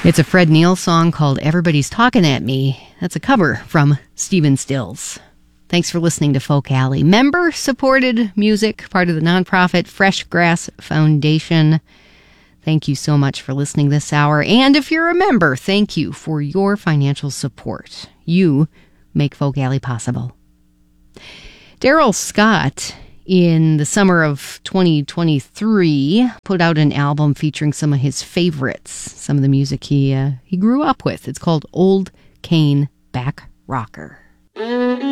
It's a Fred Neil song called Everybody's Talking at Me. That's a cover from Stephen Stills. Thanks for listening to Folk Alley. Member-supported music, part of the nonprofit Fresh Grass Foundation. Thank you so much for listening this hour. And if you're a member, thank you for your financial support. You make Folk Alley possible. Daryl Scott, in the summer of 2023, put out an album featuring some of his favorites, some of the music he grew up with. It's called Old Cane Back Rocker.